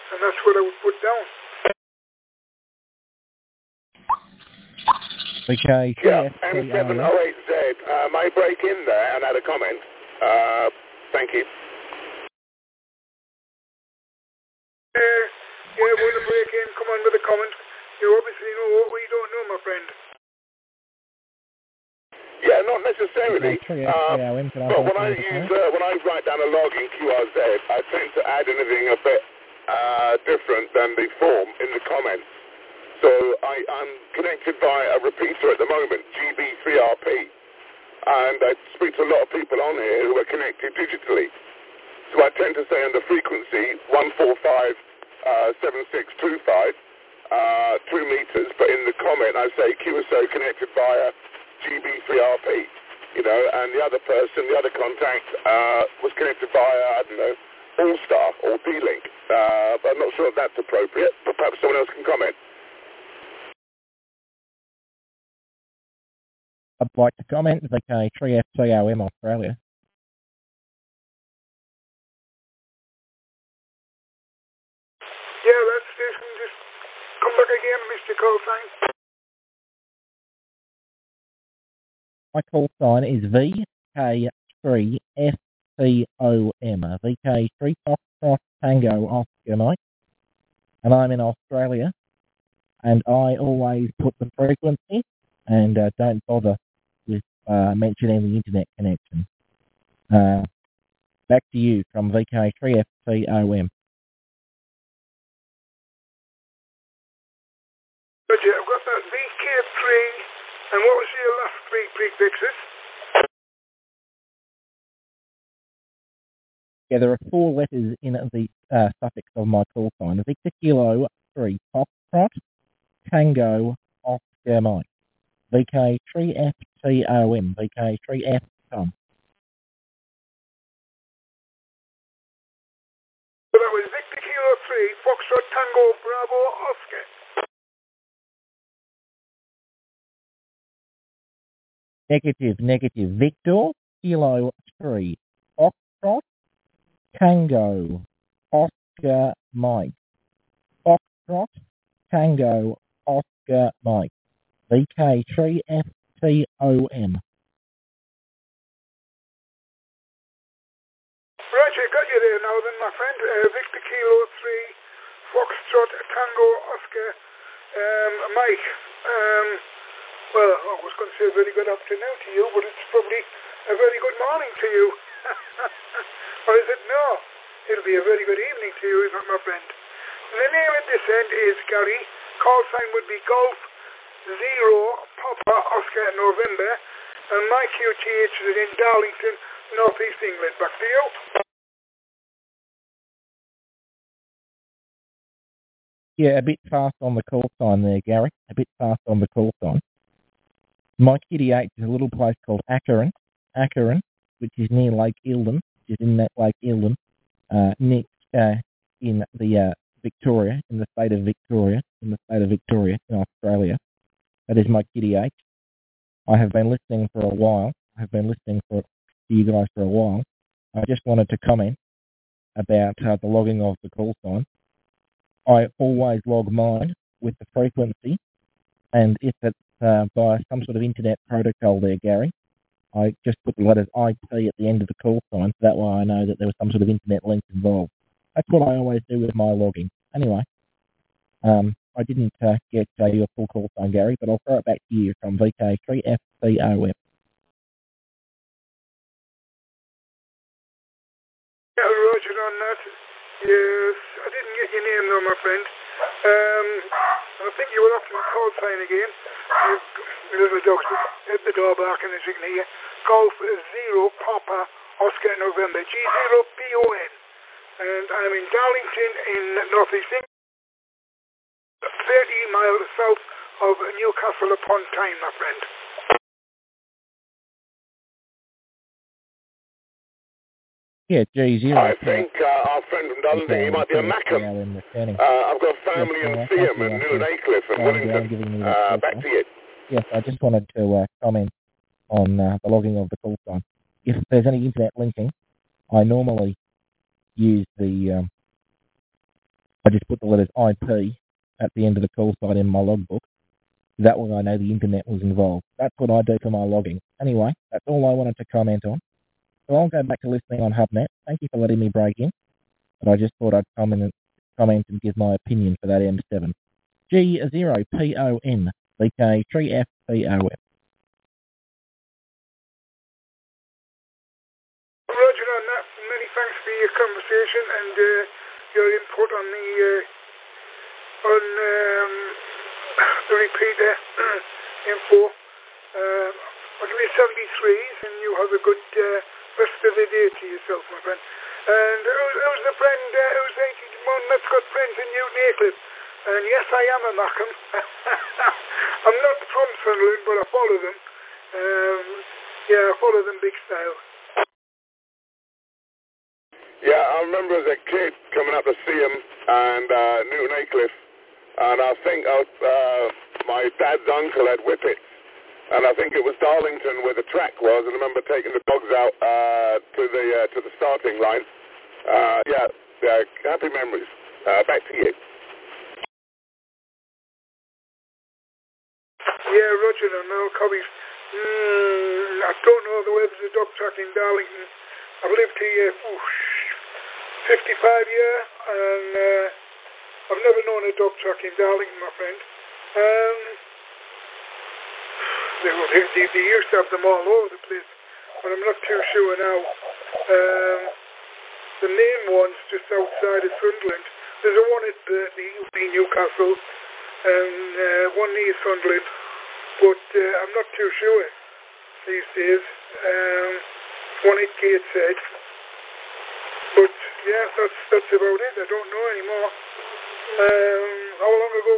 and that's what I would put down. Okay, yeah, M708Z. May break in there and add a comment. Thank you. Yeah, want to break in? Come on with a comment. You obviously know what we don't know, my friend. Yeah, not necessarily. But when I write down a log in QRZ, I tend to add anything a bit different than the form in the comments. So I'm connected via a repeater at the moment, GB3RP, and I speak to a lot of people on here who are connected digitally. So I tend to say on the frequency 1457625, 2 meters, but in the comment I say QSO connected via GB3RP, you know, and the other person, the other contact, was connected via, I don't know, All-Star or D-Link. But I'm not sure if that's appropriate, but perhaps someone else can comment. I'd like to comment, VK3FCOM Australia. Yeah, that's station. Just come back again, Mr. Call sign. My call sign is VK3FCOM. VK3 Foxtrot Tango Oscar Mike. And I'm in Australia. And I always put the frequency and don't bother with mentioning the internet connection. Back to you from VK3FCOM. Roger, I've got that VK3, and what was your last three prefixes? Yeah, there are 4 letters in the suffix of my call sign. Victor Kilo 3 Foxtrot Tango Oscar Mike. VK3FCOM. VK3FCOM. So that was Victor Kilo 3 Foxtrot Tango Bravo Oscar. Negative. Victor Kilo 3 Foxtrot Tango Oscar Mike. Foxtrot Tango Oscar Mike. VK3FCOM. Right, I got you there now then, my friend. Victor Kilo 3 Foxtrot Tango Oscar Mike. Well, I was going to say a very good afternoon to you, but it's probably a very good morning to you. Or is it no? It'll be a very good evening to you, isn't it, my friend? The name at this end is Gary. Call sign would be Golf 0 Papa Oscar November. And my QTH is in Darlington, North East England. Back to you. Yeah, a bit fast on the call sign there, Gary. A bit fast on the call sign. My QTH is a little place called Acheron, which is near Lake Eildon, which is in that Lake Eildon, next in the Victoria, in the state of Victoria, in Australia. That is my QTH. I have been listening for a while. To you guys for a while. I just wanted to comment about the logging of the call sign. I always log mine with the frequency, and if it's by some sort of internet protocol there, Gary, I just put the letters IP at the end of the call sign, so that way I know that there was some sort of internet link involved. That's what I always do with my logging. Anyway, I didn't get your full call sign, Gary, but I'll throw it back to you from VK3FCOM. Yeah, Roger on that. Yes, I didn't get your name though, my friend. I think you were off the call sign again. Little dog's at the door barking, as you can hear. Golf 0 Papa Oscar November G0PON. And I'm in Darlington in North East England, 30 miles south of Newcastle upon Tyne, my friend. Yeah, G0. I think our friend from Dundee, he might be a Mackham. I've got family in Seaham and New and Aycliffe and Wellington. Back to you. Yes, I just wanted to comment on the logging of the call sign. If there's any internet linking, I normally use the I just put the letters IP at the end of the call sign in my logbook. That way I know the internet was involved. That's what I do for my logging. Anyway, that's all I wanted to comment on. So I'll go back to listening on HubNet. Thank you for letting me break in. But I just thought I'd comment and give my opinion for that M7. G0PON, VK3FPOM. Roger on that. Many thanks for your conversation and your input on the repeater info. I'll give you 73s and you have a good rest of the day to yourself, my friend. And who's the friend who's 81 that's got friends in Newton Aycliffe? And yes, I am a Mackham. I'm not from Sunderland, but I follow them. I follow them big style. Yeah, I remember as a kid coming up to see him and Newton Aycliffe, and I think my dad's uncle had whippets, and I think it was Darlington where the track was, and I remember taking the dogs out to the starting line. Happy memories. Back to you. Yeah, Roger, I know, Cobbies. I don't know the way there's a dog track in Darlington. I've lived here 55 years, and I've never known a dog track in Darlington, my friend. They used to have them all over the place, but I'm not too sure now. The main one's just outside of Sunderland. There's a one at Burtley, Newcastle, and one near Sunderland, but I'm not too sure these days. One at Gateshead, but yeah, that's about it. I don't know anymore. How long ago